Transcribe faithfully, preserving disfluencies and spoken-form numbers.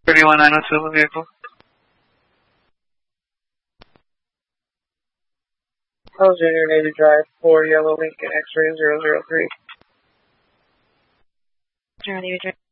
thirty-one nine oh two, the vehicle. How's Junior Navy Drive, four Yellow Lincoln, X-ray zero zero three. Junior Navy Drive.